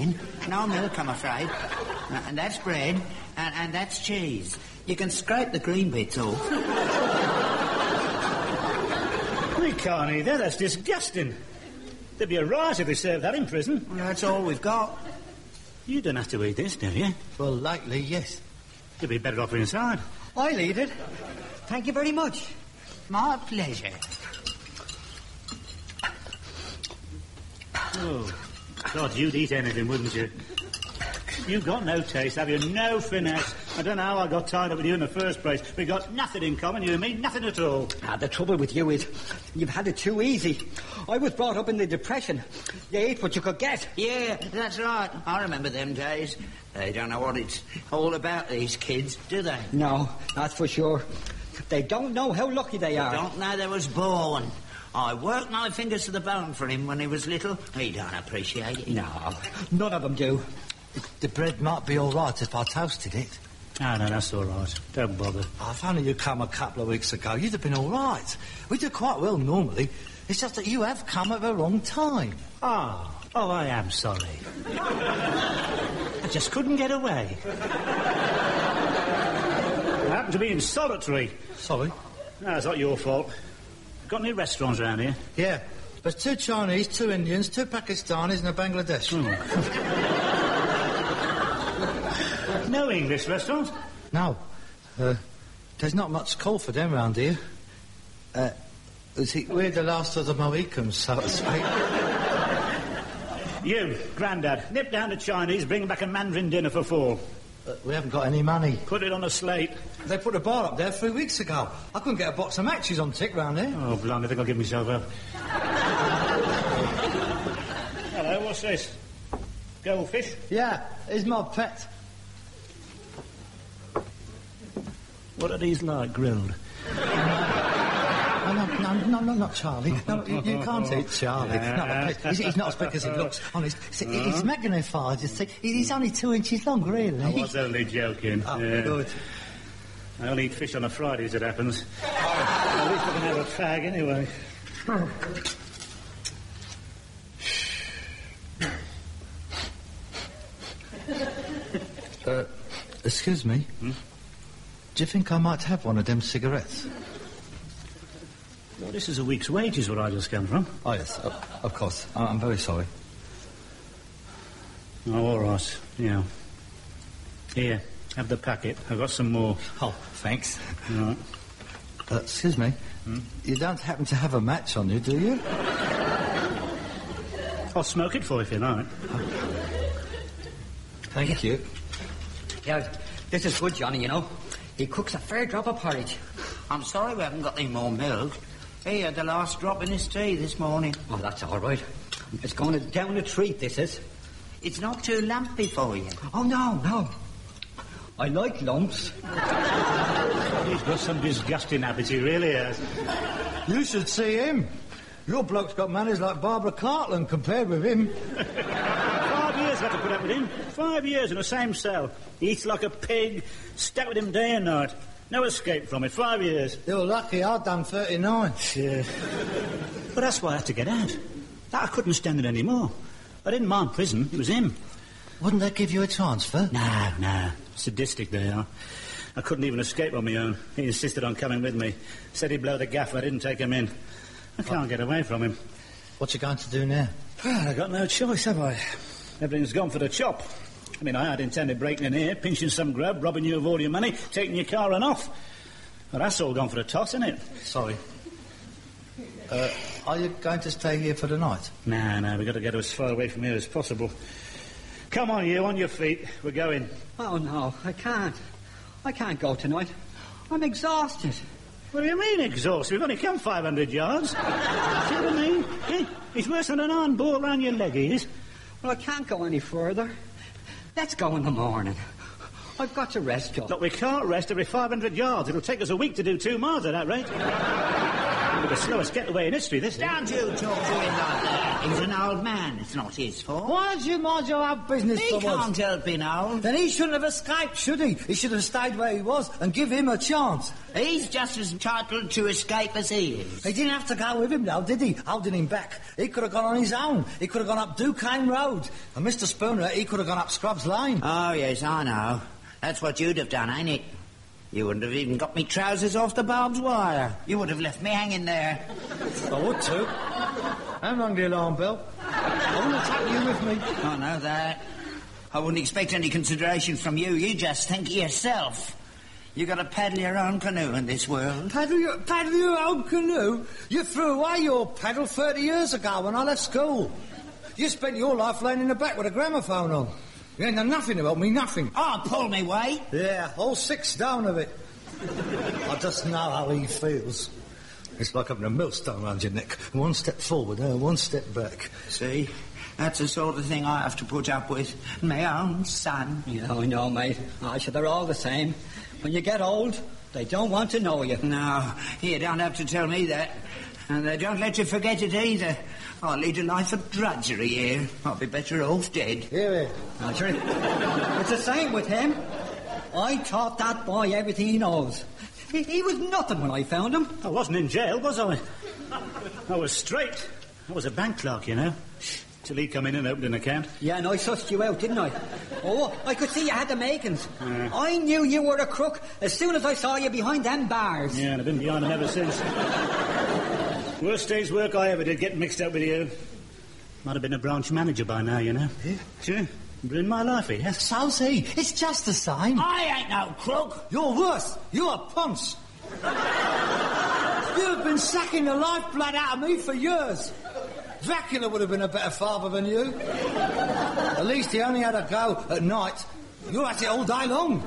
then. No milk, I'm afraid. And that's bread, and that's cheese. You can scrape the green bits off. We can't eat that. That's disgusting. There'd be a riot if we served that in prison. Well, that's all we've got. You don't have to eat this, do you? Well, lately, yes. You'd be better off inside. I'll eat it. Thank you very much. My pleasure. Oh, God, you'd eat anything, wouldn't you? You've got no taste, have you? No finesse. I don't know how I got tied up with you in the first place. We've got nothing in common, you and me, nothing at all. The trouble with you is you've had it too easy. I was brought up in the Depression. You ate what you could get. Yeah, that's right. I remember them days. They don't know what it's all about, these kids, do they? No, that's for sure. They don't know how lucky they are. They don't know they was born. I worked my fingers to the bone for him when he was little. He don't appreciate it. No, none of them do. The bread might be all right if I toasted it. No, that's all right. Don't bother. If only you'd come a couple of weeks ago, you'd have been all right. We do quite well normally. It's just that you have come at the wrong time. Oh, I am sorry. I just couldn't get away. I happened to be in solitary. Sorry? No, it's not your fault. Got any restaurants around here? Yeah. There's 2 Chinese, 2 Indians, 2 Pakistanis and a Bangladesh. No English restaurants? No. There's not much call for them round here. We're the last of the Mohicans, so to speak. You, Grandad, nip down to Chinese, bring back a Mandarin dinner for 4. We haven't got any money. Put it on a slate. They put a bar up there 3 weeks ago. I couldn't get a box of matches on tick round here. Oh, blimey, I think I'll give myself up. Hello, what's this? Goldfish? Yeah, it's my pet. What are these like, grilled? No, not Charlie. No, you can't eat Charlie. No, he's not as big as he looks. Honest, he's magnified. You see, he's only 2 inches long, really. I was only joking. Oh, yeah. Good. I only eat fish on a Friday, as it happens. At least I can have a fag anyway. Excuse me. Do you think I might have one of them cigarettes? Well, this is a week's wages where I just come from. Oh, yes, of course. I'm very sorry. Oh, all right. Yeah. Here, have the packet. I've got some more. Oh, thanks. All right. Excuse me. You don't happen to have a match on you, do you? I'll smoke it for you if you like. Thank you. Yeah, this is good, Johnny, you know. He cooks a fair drop of porridge. I'm sorry we haven't got any more milk. He had the last drop in his tea this morning. Oh, that's all right. It's going down a treat, this is. It's not too lumpy for you. Oh, no. I like lumps. He's got some disgusting habits, he really has. You should see him. Your bloke's got manners like Barbara Cartland compared with him. 5 years I had to put up with him. 5 years in the same cell. He eats like a pig, stuck with him day and night. No escape from it. 5 years. You're lucky I've done 39. Yeah. But that's why I had to get out. I couldn't stand it anymore. I didn't mind prison. It was him. Wouldn't they give you a transfer? No. Sadistic they are. I couldn't even escape on my own. He insisted on coming with me. Said he'd blow the gaff if I didn't take him in. I can't get away from him. What you going to do now? Well, I've got no choice, have I? Everything's gone for the chop. I mean, I had intended breaking in here, pinching some grub, robbing you of all your money, taking your car and off. Well, that's all gone for the toss, isn't it? Sorry. Are you going to stay here for the night? No, we've got to get as far away from here as possible. Come on, you, on your feet. We're going. Oh, no, I can't. I can't go tonight. I'm exhausted. What do you mean, exhausted? We've only come 500 yards. See what I mean? It's worse than an iron ball round your leg, he is. Well, I can't go any further. Let's go in the morning. I've got to rest, Joe. Look, we can't rest every 500 yards. It'll take us a week to do 2 miles at that rate. It'll be the slowest getaway in history, this. Don't you talk to him like that. He's an old man. It's not his fault. Why don't you mind your own business, He Thomas? can't help being old. Then he shouldn't have escaped, should he? He should have stayed where he was and give him a chance. He's just as entitled to escape as he is. He didn't have to go with him, though, did he? Holding him back. He could have gone on his own. He could have gone up Duquesne Road. And Mr. Spooner, he could have gone up Scrubs Lane. Oh, yes, I know. That's what you'd have done, ain't it? You wouldn't have even got me trousers off the barbed wire. You would have left me hanging there. I would too. And rung the alarm bell. I wouldn't attack you with me. I know that. I wouldn't expect any consideration from you. You just think of yourself. You got to paddle your own canoe in this world. Paddle your own canoe? You threw away your paddle 30 years ago when I left school. You spent your life laying in the back with a gramophone on. You ain't done nothing to help me, nothing. Oh, pull me weight. Yeah, all 6 down of it. I just know how he feels. It's like having a millstone around your neck. One step forward, one step back. See? That's the sort of thing I have to put up with. My own son. Yeah, I know, mate. They're all the same. When you get old, they don't want to know you. No, you don't have to tell me that. And they don't let you forget it either. I'll lead a life of drudgery here. I'll be better off dead. Here. Drudgery? It's the same with him. I taught that boy everything he knows. He was nothing when I found him. I wasn't in jail, was I? I was straight. I was a bank clerk, you know. Till he come in and opened an account. Yeah, and I sussed you out, didn't I? Oh, I could see you had the makings. I knew you were a crook as soon as I saw you behind them bars. Yeah, and I've been behind them ever since. Worst day's work I ever did, getting mixed up with you. Might have been a branch manager by now, you know. Yeah. Sure. Ruined my life, yeah. So's he. It's just the same. I ain't no crook. You're worse. You're a ponce. You've been sucking the lifeblood out of me for years. Dracula would have been a better father than you. At least he only had a go at night. You're at it all day long.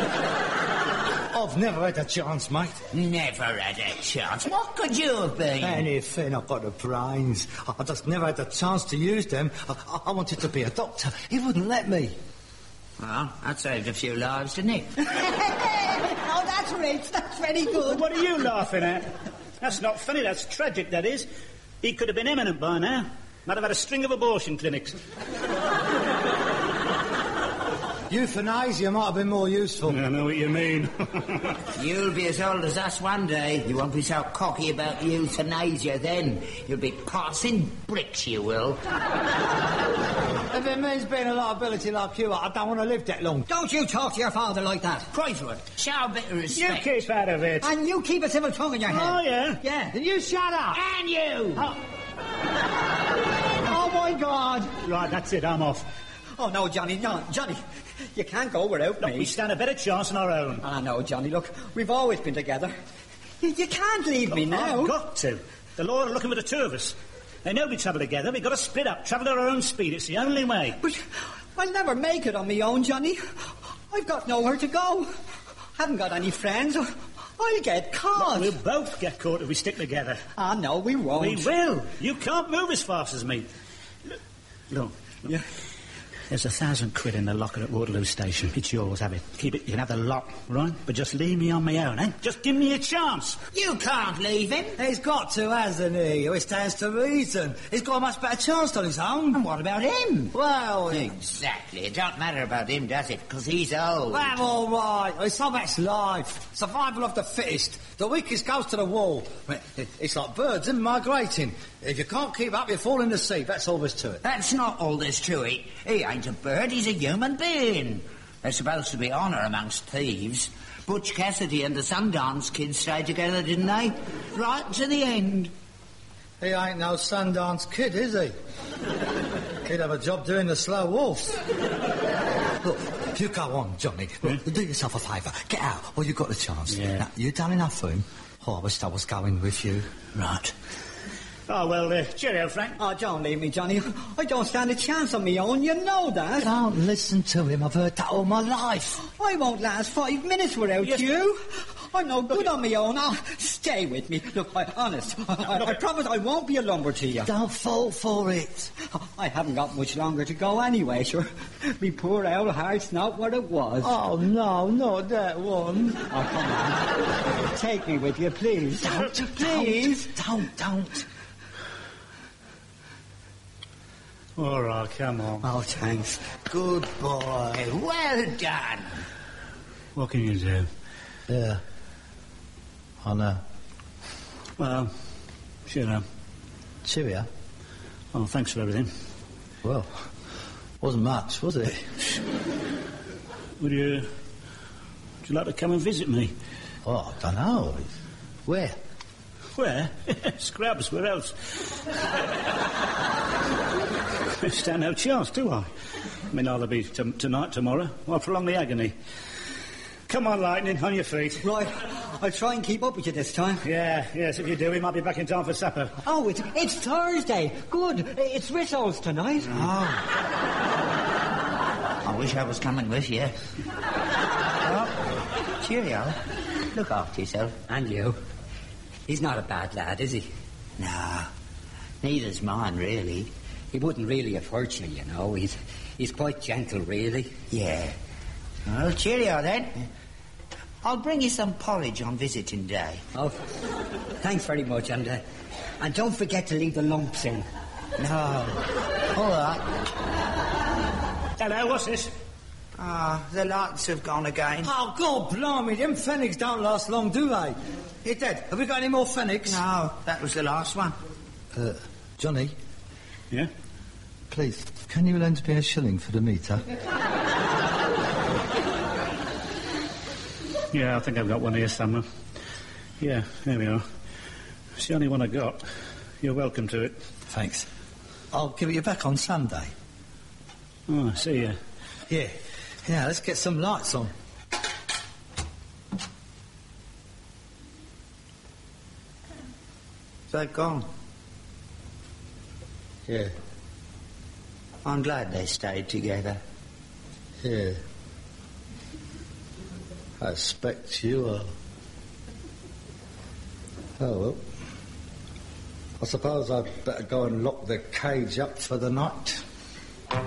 I've never had a chance, mate. Never had a chance. What could you have been? Anything. I've got the brains. I just never had the chance to use them. I wanted to be a doctor. He wouldn't let me. Well, that saved a few lives, didn't it? Oh, that's rich. That's very good. What are you laughing at? That's not funny, that's tragic, that is. He could have been eminent by now. Might have had a string of abortion clinics. Euthanasia might have been more useful. I know what you mean. You'll be as old as us one day. You won't be so cocky about euthanasia then. You'll be passing bricks, you will. If it means being a liability like you, I don't want to live that long. Don't you talk to your father like that. Crosswood, show a bit of You respect. keep out of it. And you keep a civil tongue in your head. Oh, yeah? Yeah. Then you shut up. And you! Oh, my God. Right, that's it, I'm off. Oh, no, Johnny, no. Johnny, you can't go without Look, me. we stand a better chance on our own. Ah, no, Johnny, look, we've always been together. You can't leave me now. I've got to. The law are looking for the two of us. They know we travel together. We've got to split up, travel at our own speed. It's the only way. But I'll never make it on my own, Johnny. I've got nowhere to go. Haven't got any friends. I'll get caught. We'll both get caught if we stick together. Ah, no, we won't. We will. You can't move as fast as me. Look. Yeah. There's £1,000 in the locker at Waterloo Station. It's yours, have it. Keep it. You can have the lot, right? But just leave me on my own, eh? Just give me a chance. You can't leave him. He's got to, hasn't he? It stands to reason. He's got a much better chance on his own. And what about him? Well, Exactly. It don't matter about him, does it? Because he's old. well, all right. It's so much life. Survival of the fittest. The weakest goes to the wall. I mean, it's like birds and migrating. If you can't keep up, you fall in the sea. That's all there's to it. That's not all there's to it. He ain't a bird, he's a human being. There's supposed to be honour amongst thieves. Butch Cassidy and the Sundance kids stayed together, didn't they? Right to the end. He ain't no Sundance kid, is he? He'd have a job doing the slow wolf. Look, you go on, Johnny. Look, do yourself a favour. Get out, or you've got the chance. Yeah. Now, you done enough for him? Oh, I wish I was going with you. Right. Oh, well, cheerio, Frank. Oh, don't leave me, Johnny. I don't stand a chance on my own. You know that. Don't listen to him. I've heard that all my life. I won't last 5 minutes without Yes. you. I'm no good on my own. Oh, stay with me. Look, honest. I promise I won't be a lumber to you. Don't fall for it. I haven't got much longer to go anyway, sure. Me poor old heart's not what it was. Oh, no, not that one. Oh, come on. Take me with you, please. Don't. Please. Don't. All right, come on. Oh, thanks. Good boy. Well done. What can you do? Yeah. I know. Well, cheerio. Cheerio. Well, thanks for everything. Well, wasn't much, was it? Would you like to come and visit me? Oh, I don't know. Where? Where? Scrubs, where else? Stand no chance, do I? I mean, I'll be tonight, tomorrow. I'll prolong the agony. Come on, Lightning, on your feet. Right, I'll try and keep up with you this time. Yes, if you do, we might be back in time for supper. Oh, it's Thursday. Good. It's Rissoles tonight. Oh. I wish I was coming with you. Well, cheerio. Look after yourself. And you. He's not a bad lad, is he? No, neither's mine, really. He wouldn't really have hurt you, you know. He's quite gentle, really. Yeah. Well, cheerio then. I'll bring you some porridge on visiting day. Oh, thanks very much, and don't forget to leave the lumps in. No. All right. Hello, what's this? The lights have gone again. Oh, God blimey, them fennics don't last long, do they? Hey, Dad, have we got any more fennics? No, that was the last one. Johnny, Yeah? please, can you lend me a shilling for the meter? Yeah, I think I've got one here somewhere. Yeah, there we are. It's the only one I got. You're welcome to it. Thanks. I'll give it you back on Sunday. Oh, I see ya. Yeah. Yeah, let's get some lights on. They're gone. Yeah. I'm glad they stayed together. Yeah. I expect you are. Oh, well. I suppose I'd better go and lock the cage up for the night.